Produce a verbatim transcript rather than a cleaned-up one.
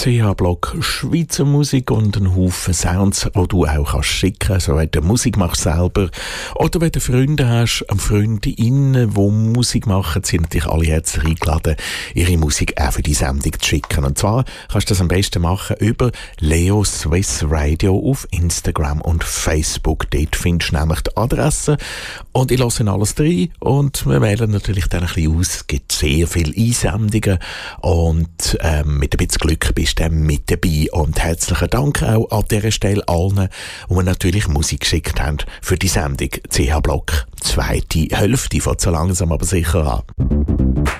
C H-Blog Schweizer Musik und einen Haufen Sounds, die du auch kannst schicken kannst. Also wenn du Musik machst selber oder wenn du Freunde hast, Freundinnen, die Musik machen, sind natürlich alle herzlich eingeladen, ihre Musik auch für die Sendung zu schicken. Und zwar kannst du das am besten machen über Leo Swiss Radio auf Instagram und Facebook. Dort findest du nämlich die Adresse und ich lasse alles rein und wir wählen natürlich dann ein bisschen aus. Es gibt sehr viele Einsendungen und ähm, mit ein bisschen Glück bist du dann mit dabei. Und herzlichen Dank auch an dieser Stelle allen, die mir natürlich Musik geschickt haben für die Sendung C H-Blog. Zweite Hälfte fängt so langsam aber sicher an.